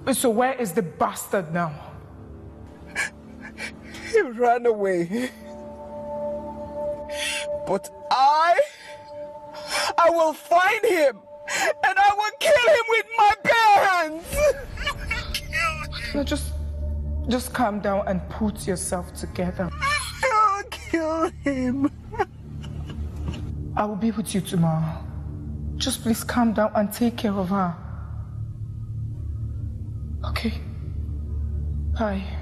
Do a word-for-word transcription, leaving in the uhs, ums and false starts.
So where is the bastard now? He ran away. But I, I will find him and I will kill him with my bare hands. Kill him. No, just, just calm down and put yourself together. I'll kill him. I will be with you tomorrow. Just please calm down and take care of her. Okay. Bye.